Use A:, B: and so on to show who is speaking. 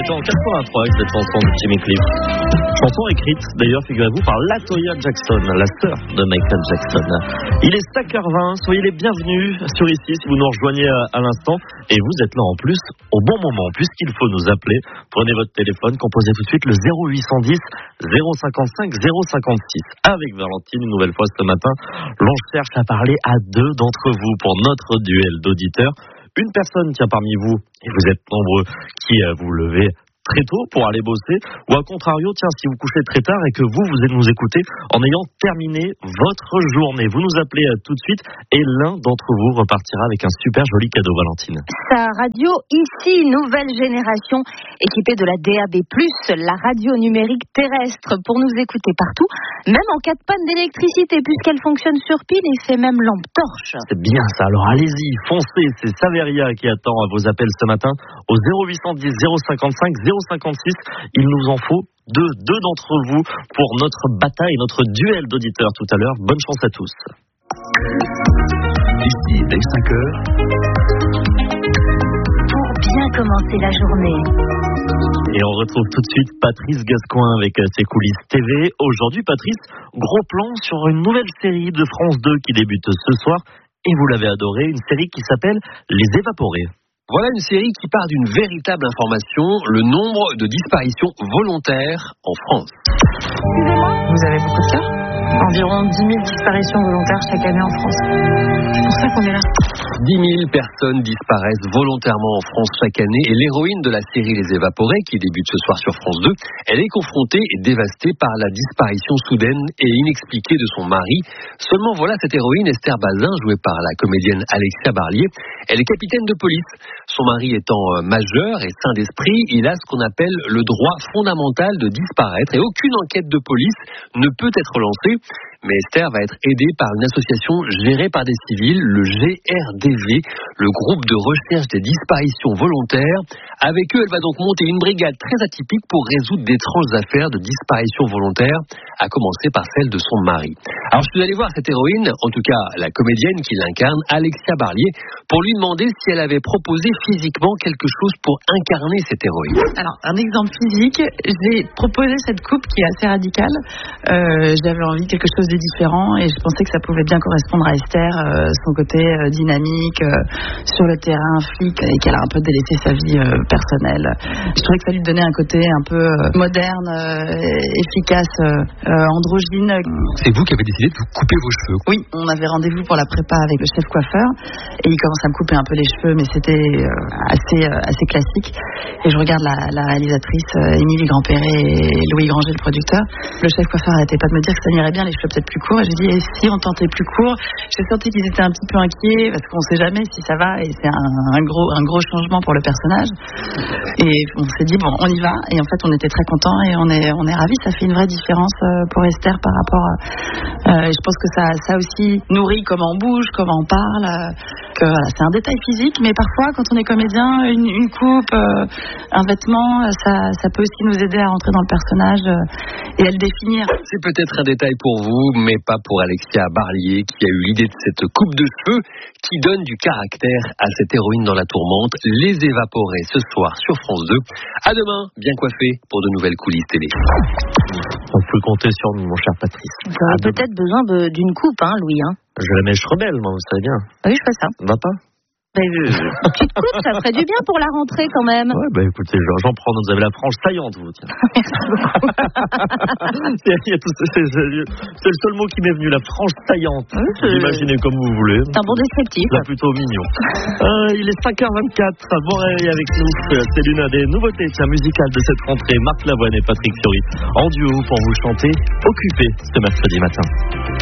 A: C'était en 83 avec cette chanson de Jimmy Cliff. Chanson écrite, d'ailleurs, figurez-vous, par Latoya Jackson, la sœur de Michael Jackson. Il est 5h20, soyez les bienvenus sur ici si vous nous rejoignez à l'instant. Et vous êtes là en plus au bon moment, puisqu'il faut nous appeler. Prenez votre téléphone, composez tout de suite le 0810 055 056. Avec Valentine, une nouvelle fois ce matin, l'on cherche à parler à deux d'entre vous pour notre duel d'auditeurs. Une personne qui a parmi vous, et vous êtes nombreux, qui vous levez très tôt pour aller bosser, ou à contrario, tiens, si vous couchez très tard et que vous allez nous écouter en ayant terminé votre journée. Vous nous appelez tout de suite et l'un d'entre vous repartira avec un super joli cadeau, Valentine.
B: Sa radio ici, nouvelle génération, équipée de la DAB+, la radio numérique terrestre, pour nous écouter partout, même en cas de panne d'électricité, puisqu'elle fonctionne sur pile et fait même lampe torche.
A: C'est bien ça, alors allez-y, foncez, c'est Saveria qui attend vos appels ce matin au 0810 055 056. Il nous en faut deux d'entre vous pour notre bataille, notre duel d'auditeurs tout à l'heure. Bonne chance à tous.
C: Ici, dès 5h.
B: Pour bien commencer la journée.
A: Et on retrouve tout de suite Patrice Gascoin avec ses coulisses TV. Aujourd'hui, Patrice, gros plan sur une nouvelle série de France 2 qui débute ce soir. Et vous l'avez adoré, une série qui s'appelle Les Évaporés.
C: Voilà une série qui part d'une véritable information, le nombre de disparitions volontaires en France.
D: Excusez-moi, vous avez beaucoup de cas ? Environ 10 000 disparitions volontaires chaque année en France. C'est pour ça qu'on est là.
C: 10 000 personnes disparaissent volontairement en France chaque année et l'héroïne de la série Les Évaporés, qui débute ce soir sur France 2, elle est confrontée et dévastée par la disparition soudaine et inexpliquée de son mari. Seulement voilà, cette héroïne, Esther Bazin, jouée par la comédienne Alexia Barlier, elle est capitaine de police. Son mari étant majeur et sain d'esprit, il a ce qu'on appelle le droit fondamental de disparaître et aucune enquête de police ne peut être lancée. Mais Esther va être aidée par une association gérée par des civils, le GRDV, le groupe de recherche des disparitions volontaires. Avec eux, elle va donc monter une brigade très atypique pour résoudre d'étranges affaires de disparition volontaire, à commencer par celle de son mari. Alors je suis allé voir cette héroïne, en tout cas la comédienne qui l'incarne, Alexia Barlier, pour lui demander si elle avait proposé physiquement quelque chose pour incarner cette héroïne.
D: Alors, un exemple physique, j'ai proposé cette coupe qui est assez radicale. J'avais envie de quelque chose de différent et je pensais que ça pouvait bien correspondre à Esther, son côté dynamique, sur le terrain, flic, et qu'elle a un peu délaissé sa vie personnelle. Je trouvais que ça lui donnait un côté un peu moderne, efficace, androgyne.
C: C'est vous qui avez décidé de vous couper vos cheveux?
D: Oui, on avait rendez-vous pour la prépa avec le chef coiffeur et il commence à me couper un peu les cheveux, mais c'était assez classique. Et je regarde la réalisatrice Émilie Grandperret et Louis Granger, le producteur. Le chef coiffeur n'arrêtait pas de me dire que ça m'irait bien les cheveux peut-être plus courts. Et j'ai dit, et si on tentait plus court? J'ai senti qu'ils étaient un petit peu inquiets parce qu'on ne sait jamais si ça va et c'est un gros changement pour le personnage. Et on s'est dit, bon, on y va. Et en fait, on était très contents et on est ravis. Ça fait une vraie différence pour Esther par rapport à... je pense que ça aussi nourrit comment on bouge, comment on parle. Que voilà, c'est un détail physique, mais parfois, quand on est comédien, une coupe, un vêtement, ça peut aussi nous aider à rentrer dans le personnage et à le définir.
C: C'est peut-être un détail pour vous, mais pas pour Alexia Barlier, qui a eu l'idée de cette coupe de cheveux qui donne du caractère à cette héroïne dans la tourmente. Les Évaporés ce soir sur France 2. À demain, bien coiffé pour de nouvelles coulisses télé.
A: On peut compter sur nous, mon cher Patrice.
B: Vous avez peut-être besoin d'une coupe, Louis.
A: Je la mèche rebelle, moi, vous savez bien.
B: Ah oui, je fais ça.
A: Va pas?
B: Une petite coupe, ça ferait du bien pour la rentrée quand même.
A: Ouais, écoutez, j'en prends. Vous avez la frange saillante, vous, tiens.
B: Merci beaucoup.
A: C'est le seul mot qui m'est venu, la frange saillante.
B: Oui,
A: imaginez comme vous voulez.
B: C'est un bon descriptif.
A: C'est plutôt mignon. Il est 5h24. Bon réveil avec nous. C'est l'une des nouveautés musicales de cette rentrée. Marc Lavoine et Patrick Fiori en duo pour vous chanter Occupé ce mercredi matin.